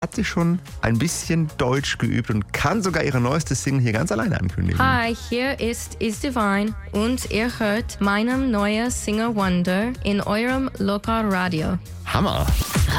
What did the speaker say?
hat sie schon ein bisschen Deutsch geübt und kann sogar ihre neueste Single hier ganz alleine ankündigen. Hi, hier ist Divine und ihr hört meinem neuen Single Wonder in eurem Lokalradio. Hammer!